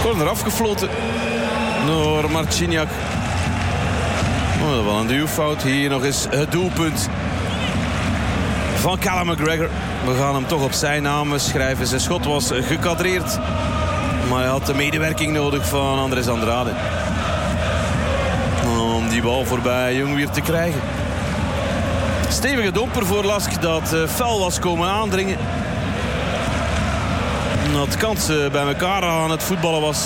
Corner afgefloten door Marciniak. Oh, dat was een duwfout. Hier nog eens het doelpunt van Callum McGregor. We gaan hem toch op zijn naam schrijven. Zijn schot was gekadreerd. Maar hij had de medewerking nodig van Andres Andrade om die bal voorbij Jongwiert te krijgen. Stevige domper voor Lask dat fel was komen aandringen. Dat kansen bij elkaar aan het voetballen was.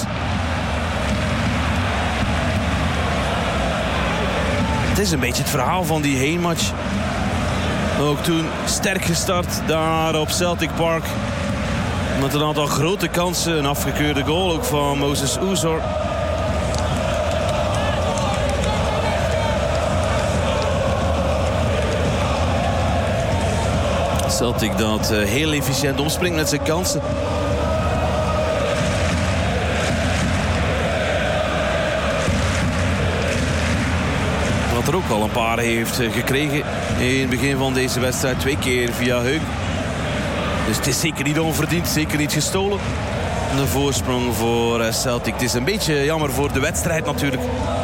Het is een beetje het verhaal van die heenmatch. Ook toen sterk gestart daar op Celtic Park. Met een aantal grote kansen. Een afgekeurde goal ook van Moses Oezor. Celtic dat heel efficiënt omspringt met zijn kansen. Wat er ook al een paar heeft gekregen in het begin van deze wedstrijd. 2 keer via Heuk. Dus het is zeker niet onverdiend, zeker niet gestolen. De voorsprong voor Celtic. Het is een beetje jammer voor de wedstrijd natuurlijk.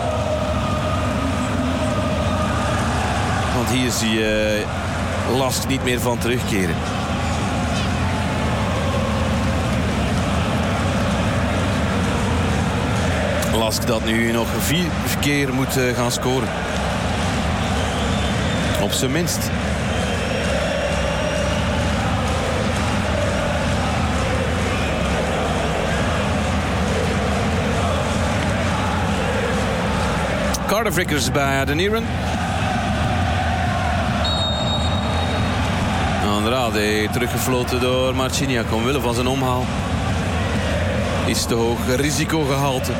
Want hier zie je Lask niet meer van terugkeren. Lask dat nu nog 4 keer moet gaan scoren. Op zijn minst. Cardiff Vickers bij de Nieren. Andrade teruggefloten door Marciniak omwille van zijn omhaal. Iets te hoog risicogehalte.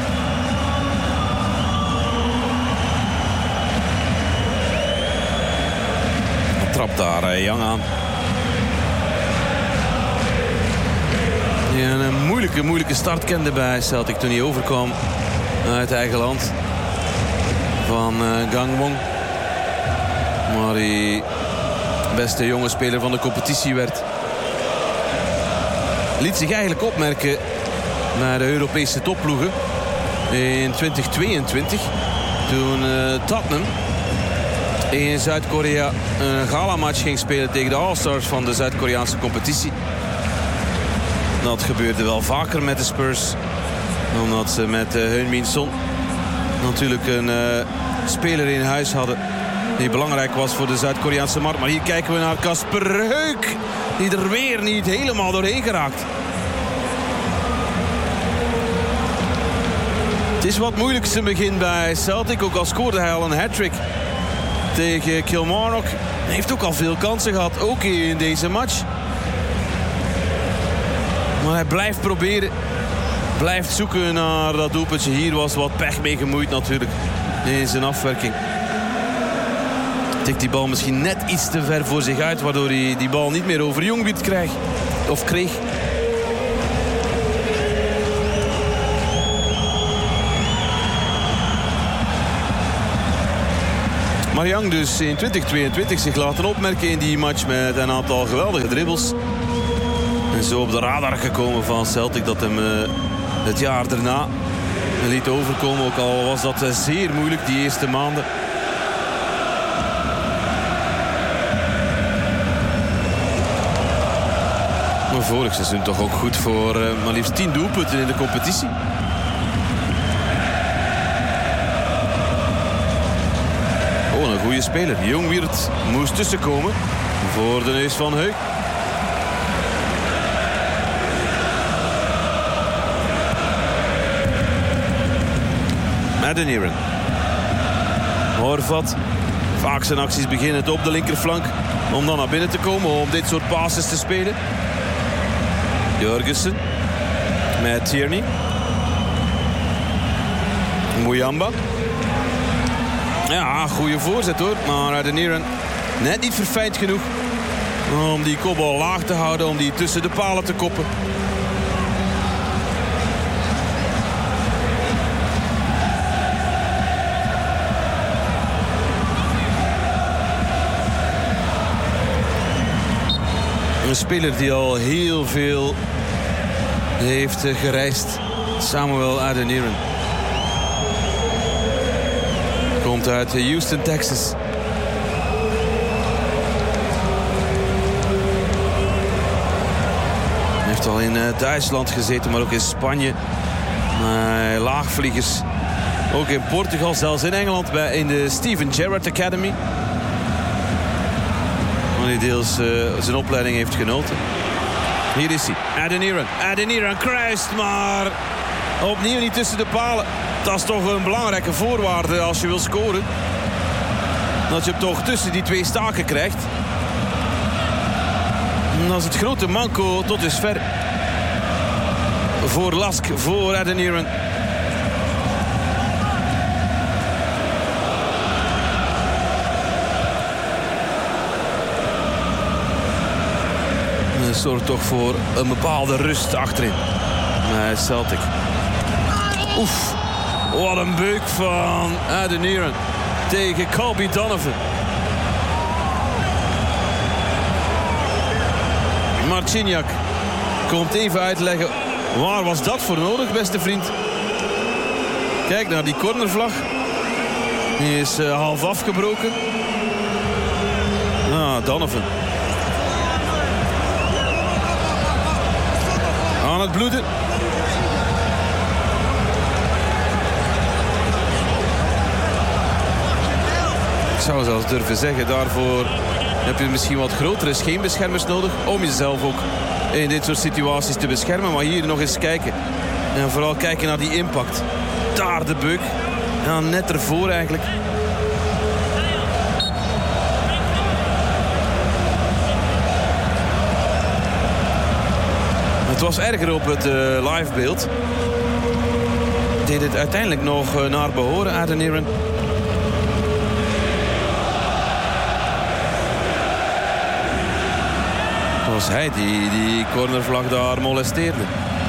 Trapt daar Young aan. Die een moeilijke start kende bij Celtic toen hij overkwam uit eigen land van Gangwon. Maar hij beste jonge speler van de competitie werd. Liet zich eigenlijk opmerken naar de Europese topploegen in 2022. Toen Tottenham in Zuid-Korea een gala-match ging spelen tegen de All-Stars van de Zuid-Koreaanse competitie. Dat gebeurde wel vaker met de Spurs. Omdat ze met Heung-min Son natuurlijk een speler in huis hadden die belangrijk was voor de Zuid-Koreaanse markt. Maar hier kijken we naar Kasper Heuk, die er weer niet helemaal doorheen geraakt. Het is wat moeilijk zijn begin bij Celtic. Ook al scoorde hij al een hat-trick tegen Kilmarnock. Hij heeft ook al veel kansen gehad, ook in deze match. Maar hij blijft proberen. Blijft zoeken naar dat doelpuntje. Hier was wat pech mee gemoeid natuurlijk in zijn afwerking. Tikt die bal misschien net iets te ver voor zich uit, waardoor hij die bal niet meer over Jongwiert kreeg. Maar Young dus in 2022 zich laten opmerken in die match met een aantal geweldige dribbles. En zo op de radar gekomen van Celtic dat hem het jaar daarna liet overkomen. Ook al was dat zeer moeilijk die eerste maanden. Maar vorig seizoen toch ook goed voor maar liefst 10 doelpunten in de competitie. Oh, een goede speler. Jongwiert moest tussenkomen voor de neus van Heuk. De Nieren. Horvat. Vaak zijn acties beginnen op de linkerflank om dan naar binnen te komen, om dit soort passes te spelen. Jorgensen met Tierney. Muyamba. Ja, goede voorzet hoor. Maar de Nieren net niet verfijnd genoeg om die kopbal laag te houden, om die tussen de palen te koppen. Een speler die al heel veel heeft gereisd Samuel Adeniran. Komt uit Houston, Texas. Hij heeft al in Duitsland gezeten, maar ook in Spanje. Laagvliegers. Ook in Portugal, zelfs in Engeland, in de Steven Gerrard Academy. Waar hij deels zijn opleiding heeft genoten. Hier is hij, Adeniran. Adeniran kruist, maar opnieuw niet tussen de palen. Dat is toch een belangrijke voorwaarde als je wil scoren. Dat je hem toch tussen die twee staken krijgt. En dat is het grote manco tot dusver. Voor Lask, voor Adeniran. Dat zorgt toch voor een bepaalde rust achterin. Bij Celtic. Oef, wat een beuk van Adeniran tegen Colby Donovan. Marciniak komt even uitleggen. Waar was dat voor nodig, beste vriend? Kijk naar die cornervlag. Die is half afgebroken. Donovan. Aan het bloeden. Ik zou zelfs durven zeggen, daarvoor heb je misschien wat grotere scheenbeschermers nodig. Om jezelf ook in dit soort situaties te beschermen. Maar hier nog eens kijken. En vooral kijken naar die impact. Daar de beuk. Ja, net ervoor eigenlijk. Het was erger op het livebeeld. Deed het uiteindelijk nog naar behoren, Adeniran. Het was hij die cornervlag daar molesteerde.